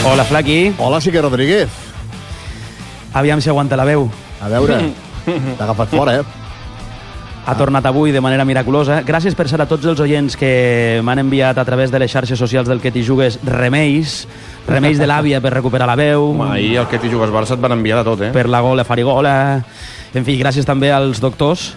Hola, Flaqui. Hola, Sique Rodríguez. Aviam si aguanta la veu. A veure, t'ha agafat fora, Ha tornat avui de manera miraculosa. Gràcies per ser a tots els oients que m'han enviat a través de les xarxes socials del Que t'hi jugues remeis de l'àvia per recuperar la veu. Ahir el Que t'hi jugues Barça et van enviar de tot, Per la gola farigola. En fi, gràcies també als doctors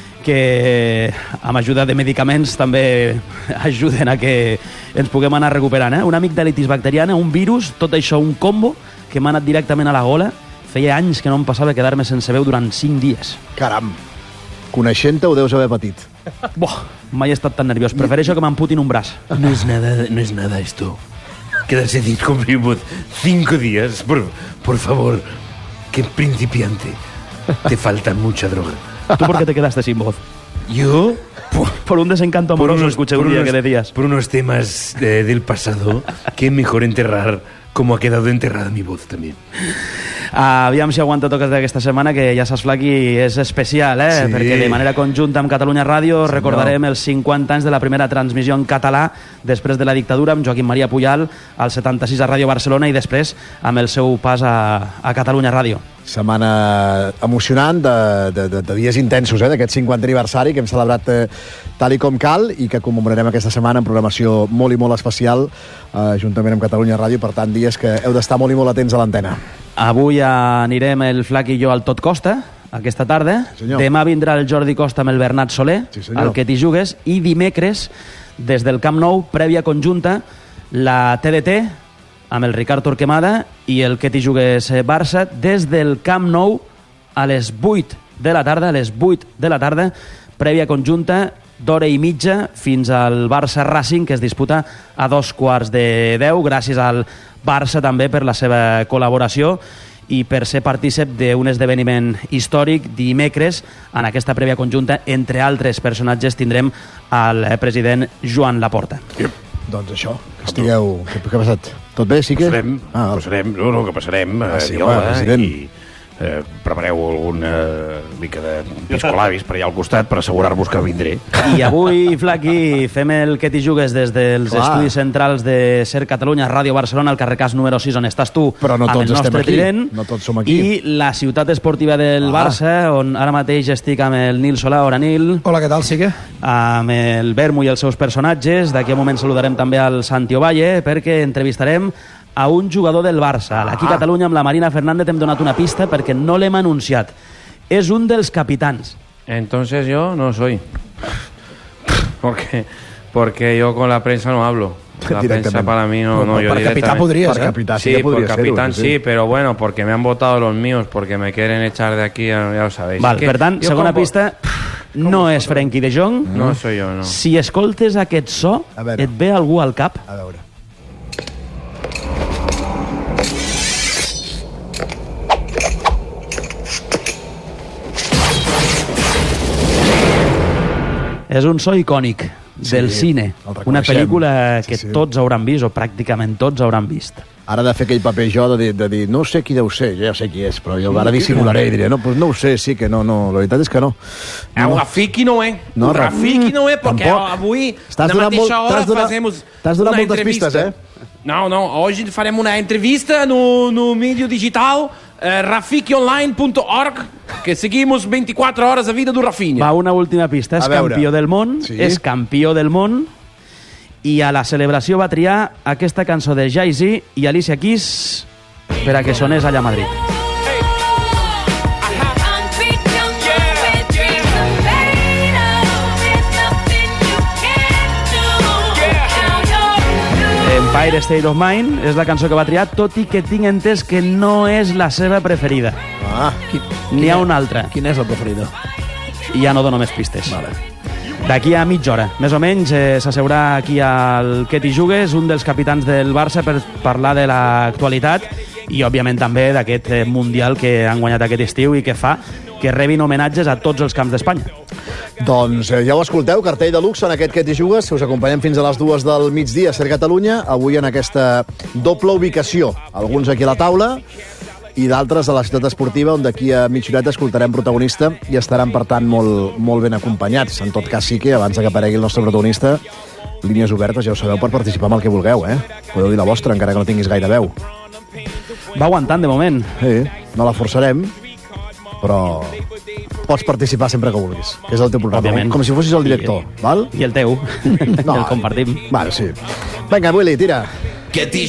que amb ajuda de medicaments també ajuden a que ens puguem anar recuperant. Una amigdalitis bacteriana, un virus, tot això, un combo que m'ha anat directament a la gola. Feia anys que no em passava quedar-me sense veu durant 5 dies. Caram, coneixent-te ho deus haver patit. Mai he estat tan nerviós. Prefereixo que m'amputin un braç. No es nada esto. Quedarse con mi voz 5 días, por favor. Qué principiante. Te falta mucha droga. ¿Tú por qué te quedaste sin voz? ¿Yo? Por un desencanto amoroso, escuché un día que decías. Por unos temas del pasado que es mejor enterrar como ha quedado enterrada mi voz también. Aviam si aguanta toques d'aquesta setmana, que ja saps, Flaqui, és especial, Sí. Perquè de manera conjunta amb Catalunya Ràdio recordarem els 50 anys de la primera transmissió en català després de la dictadura, amb Joaquim Maria Pujal, al 76 a Ràdio Barcelona i després amb el seu pas a Catalunya Ràdio. Setmana emocionant, de dies intensos, d'aquest 50 aniversari que hem celebrat tal i com cal i que commemorarem aquesta setmana en programació molt i molt especial juntament amb Catalunya Ràdio. Per tant, dies que heu d'estar molt i molt atents a l'antena. Avui anirem el Flaqui i jo al Tot Costa, aquesta tarda. Sí, senyor. Demà vindrà el Jordi Costa amb el Bernat Soler, Sí, senyor. al Que t'hi jugues, i dimecres, des del Camp Nou, prèvia conjunta, la TDT, amb el Ricard Torquemada i el Que t'hi jugues Barça, des del Camp Nou a les 8 de la tarda, prèvia conjunta d'hora i mitja fins al Barça Racing, que es disputa a 9:15. Gràcies al Barça també per la seva col·laboració i per ser partícip d'un esdeveniment històric. Dimecres, en aquesta prèvia conjunta, entre altres personatges, tindrem el president Joan Laporta. Doncs això, que estigueu... Què ha passat? Tot bé, sí que? Passarem, que passarem, sí, president. i prepareu alguna mica de piscolabis per allà al costat per assegurar-vos que vindré. I avui, Flaqui, fem el Que t'hi jugues des dels estudis centrals de Ser Catalunya, Ràdio Barcelona, al carrer Cas número 6, on estàs tu, però no amb tots el nostre estem aquí. trident, No tots som aquí. i la ciutat esportiva del Barça, on ara mateix estic amb el Nil Solà. Hola, Nil. Hola, què tal, Sique? Amb el Vermo i els seus personatges. D'aquí a un moment saludarem també al Santi Ovalle, perquè entrevistarem a un jugador del Barça. Aquí a Catalunya, amb la Marina Fernández, hem donat una pista perquè no l'hem anunciat. És un dels capitans. Entonces yo no soy. Porque yo con la prensa no hablo. La prensa para mí no yo per capità podries, Per capità sí Sí, que por podria ser-ho. capitán sí, pero bueno, porque me han votado los míos, porque me quieren echar de aquí, ya lo sabéis. Val, Es que per tant, yo segona como- pista, no és Frenkie de Jong. No soy yo, no. Si escoltes aquest so, A veure. et ve algú al cap? A veure. És un so icònic del cine. el reconeixem. Una pel·lícula que Sí. tots hauran vist, o pràcticament tots hauran vist. Ara de fer aquell paper jo de dir no sé qui deu ser, jo ja sé qui és, però jo ara dissimularé i diré, no, pues no ho sé, sí que no, la veritat és que no. El Rafiki no és. No, El Rafiki no és, perquè tampoc. avui, T'has na donat mateixa molt- hora, t'has donat- fazemos t'has donat una moltes entrevista. pistes, Não, hoje faremos uma entrevista no mídia digital, rafikonline.org, que seguimos 24 horas a vida do Rafinha. Va, una última pista. És A veure. campió del món, Sí. és campió del món, i a la celebració va triar aquesta cançó de Jay-Z i Alicia Keys per a que sonés allà a Madrid. Empire State of Mind és la cançó que va triar, tot i que tinc entès que no és la seva preferida. N'hi ha una altra. Quin és el preferido? I ja no dono més pistes. D'aquí a mitja hora, més o menys, s'asseurà aquí al Que t'hi jugues, un dels capitans del Barça, per parlar de l'actualitat i, òbviament, també d'aquest Mundial que han guanyat aquest estiu i que fa que rebin homenatges a tots els camps d'Espanya. Doncs ja ho escolteu, cartell de luxe en aquest Que t'hi jugues, us acompanyem fins a les 2 del migdia a Ser Catalunya, avui en aquesta doble ubicació, alguns aquí a la taula i d'altres a la ciutat esportiva, on d'aquí a mitja horeta escoltarem protagonista i estaran, per tant, molt ben acompanyats. En tot cas, sí que, abans que aparegui el nostre protagonista, línies obertes, ja ho sabeu, per participar amb el que vulgueu, eh? Podeu dir la vostra, encara que no tinguis gaire veu. Va aguantant, de moment. Sí, no la forçarem, però pots participar sempre que vulguis, que és el teu programa. Òbviament. Com si fossis el director, val? I el teu. El compartim. Vale, sí. Vinga, Willy, tira. Que t'hi